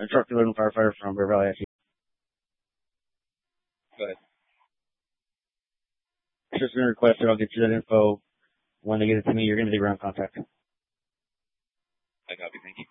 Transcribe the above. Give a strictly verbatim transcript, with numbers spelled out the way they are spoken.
a truck delivery firefighter from Bear Valley. Go ahead. Just been requested. I'll get you that info. When they get it to me, you're going to be around contact. I copy. Thank you.